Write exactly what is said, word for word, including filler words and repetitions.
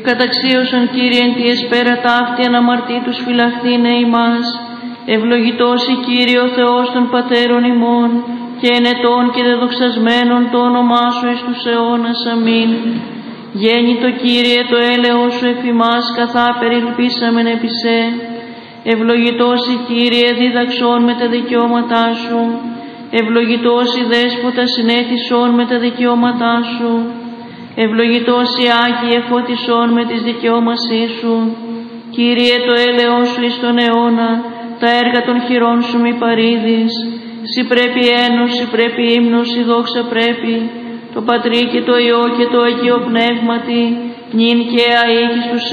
Καταξίωσον, Κύριε, εν τη εσπέρα ταύτη αναμαρτήτους φυλαχθήνε ημάς. Ευλογητός η Κύριε ο Θεός των πατέρων ημών, και ενετών και δεδοξασμένων το όνομά Σου εις τους αιώνας. Αμήν. Γέννητο Κύριε το έλεος Σου εφ' ημάς, καθά περιλπίσαμεν επί Σε. Ευλογητός η Κύριε δίδαξον με τα δικαιώματά Σου. Ευλογητός η Δέσποτα συνέτησον με τα δικαιώματά Σου. Ευλογητός η Άγιε φώτισον με τις δικαιώμασή Σου. Κύριε το έλεος Σου εις τον αιώνα, τα έργα των χειρών Σου μη παρήδεις. Συ πρέπει ένος, Συ πρέπει ύμνος, Συ δόξα πρέπει, το Πατρί και το Υιό και το Αγίο Πνεύματι, νυν και αεί και στους